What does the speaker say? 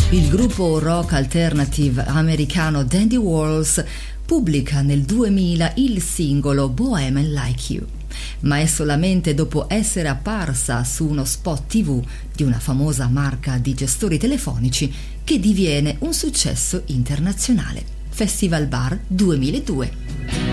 Il gruppo rock alternative americano Dandy Warhols pubblica nel 2000 il singolo Bohemian Like You, ma è solamente dopo essere apparsa su uno spot TV di una famosa marca di gestori telefonici che diviene un successo internazionale. Festival Bar 2002.